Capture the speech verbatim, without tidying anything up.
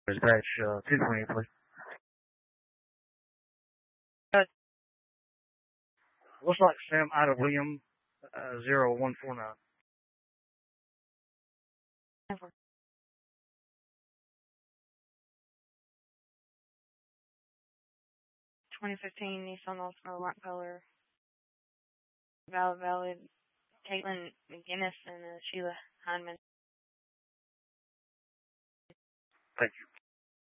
Dispatch uh, two twenty, please. Uh, Looks like Sam Ida William, uh, zero one four nine. twenty fifteen Nissan Altima white color. Valid, valid. Caitlin McGinnis and uh, Sheila Heinman. Thank you.